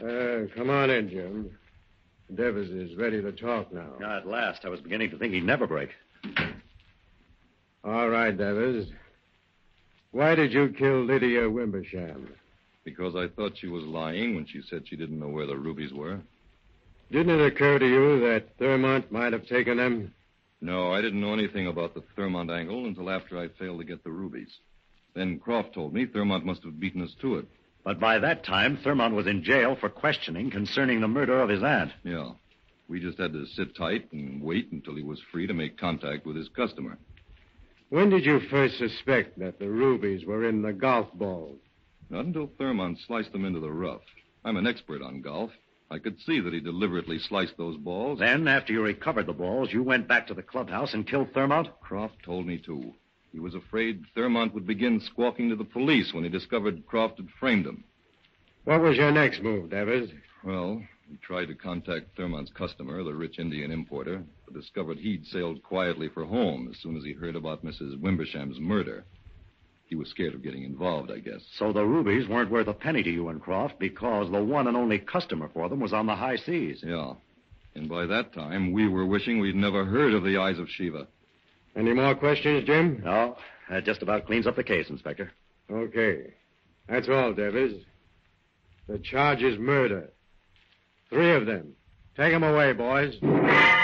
Come on in, Jim. Devers is ready to talk now. At last. I was beginning to think he'd never break. All right, Devers. Why did you kill Lydia Wimbersham? Because I thought she was lying when she said she didn't know where the rubies were. Didn't it occur to you that Thurmont might have taken them? No, I didn't know anything about the Thurmont angle until after I failed to get the rubies. Then Croft told me Thurmont must have beaten us to it. But by that time, Thurmont was in jail for questioning concerning the murder of his aunt. Yeah. We just had to sit tight and wait until he was free to make contact with his customer. When did you first suspect that the rubies were in the golf balls? Not until Thurmont sliced them into the rough. I'm an expert on golf. I could see that he deliberately sliced those balls. Then, after you recovered the balls, you went back to the clubhouse and killed Thurmont? Croft told me to. He was afraid Thurmont would begin squawking to the police when he discovered Croft had framed him. What was your next move, Devers? Well, we tried to contact Thurmont's customer, the rich Indian importer, but discovered he'd sailed quietly for home as soon as he heard about Mrs. Wimbersham's murder. He was scared of getting involved, I guess. So the rubies weren't worth a penny to you and Croft because the one and only customer for them was on the high seas. Yeah. And by that time, we were wishing we'd never heard of the Eyes of Shiva. Any more questions, Jim? No. That just about cleans up the case, Inspector. Okay. That's all, Devers. The charge is murder. 3 of them. Take them away, boys.